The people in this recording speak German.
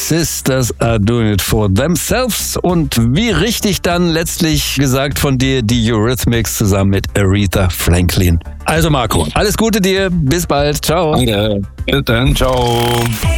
Sisters are doing it for themselves. Und wie richtig dann letztlich gesagt von dir, die Eurythmics zusammen mit Aretha Franklin. Also Marco, alles Gute dir, bis bald, ciao. Danke, bis dann, ciao.